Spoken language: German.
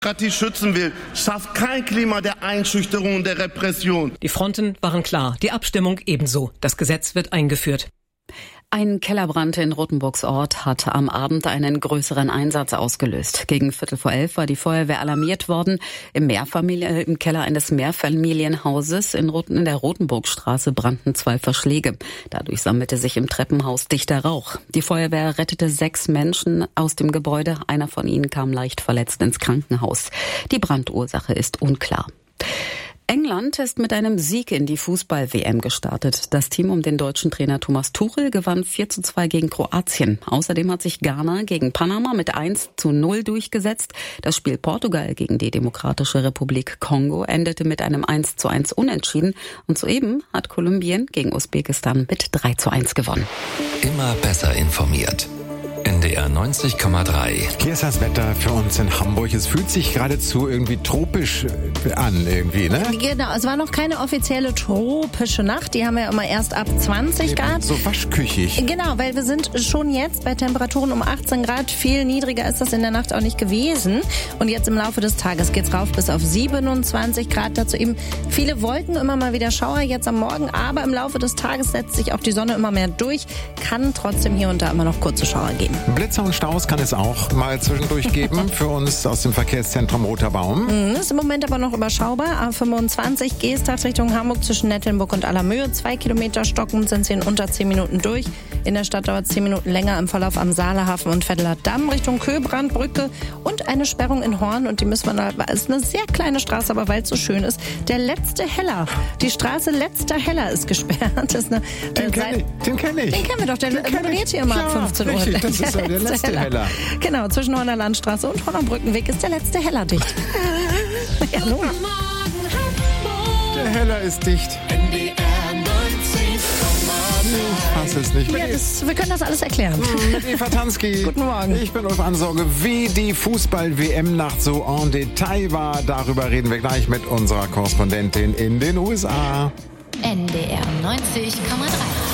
Demokratie schützen will, schafft kein Klima der Einschüchterung und der Repression. Die Fronten waren klar, die Abstimmung ebenso. Das Gesetz wird eingeführt. Ein Kellerbrand in Rothenburgs Ort hat am Abend einen größeren Einsatz ausgelöst. Gegen 10:15 war die Feuerwehr alarmiert worden. Im Keller eines Mehrfamilienhauses in der Rothenburgstraße brannten 2 Verschläge. Dadurch sammelte sich im Treppenhaus dichter Rauch. Die Feuerwehr rettete 6 Menschen aus dem Gebäude. Einer von ihnen kam leicht verletzt ins Krankenhaus. Die Brandursache ist unklar. England ist mit einem Sieg in die Fußball-WM gestartet. Das Team um den deutschen Trainer Thomas Tuchel gewann 4:2 gegen Kroatien. Außerdem hat sich Ghana gegen Panama mit 1:0 durchgesetzt. Das Spiel Portugal gegen die Demokratische Republik Kongo endete mit einem 1:1 Unentschieden. Und soeben hat Kolumbien gegen Usbekistan mit 3:1 gewonnen. Immer besser informiert. NDR 90,3. Hier ist das Wetter für uns in Hamburg. Es fühlt sich geradezu irgendwie tropisch an, irgendwie, ne? Genau, es war noch keine offizielle tropische Nacht. Die haben wir immer erst ab 20 Grad. So waschküchig. Genau, weil wir sind schon jetzt bei Temperaturen um 18 Grad. Viel niedriger ist das in der Nacht auch nicht gewesen. Und jetzt im Laufe des Tages geht's rauf bis auf 27 Grad. Dazu eben viele Wolken, immer mal wieder Schauer jetzt am Morgen. Aber im Laufe des Tages setzt sich auch die Sonne immer mehr durch. Kann trotzdem hier und da immer noch kurze Schauer geben. Blitzer und Staus kann es auch mal zwischendurch geben für uns aus dem Verkehrszentrum Roter Baum. Ist im Moment aber noch überschaubar. A25 Geesthacht Richtung Hamburg zwischen Nettelnburg und Allermöhe. 2 Kilometer stockend sind sie in unter 10 Minuten durch. In der Stadt dauert es 10 Minuten länger im Verlauf am Saalehafen und Vetteler Damm Richtung Köbrandbrücke und eine Sperrung in Horn. Und die müssen wir noch, ist eine sehr kleine Straße, aber weil es so schön ist. Der letzte Heller. Die Straße Letzter Heller ist gesperrt. Das ist eine, den kenn ich. Den kennen wir doch. Der moderiert hier immer ab 15 Uhr. Richtig, das ist der letzte Heller. Genau, zwischen Horner Landstraße und Horner Brückenweg ist der letzte Heller dicht. Ja, nun. Der Heller ist dicht. NDR 90,3. Ich fass es nicht. Ja, wir können das alles erklären. Mit Eva Tansky. Guten Morgen. Ich bin Ulf Ansorge. Wie die Fußball-WM-Nacht so en Detail war, darüber reden wir gleich mit unserer Korrespondentin in den USA. NDR 90,3.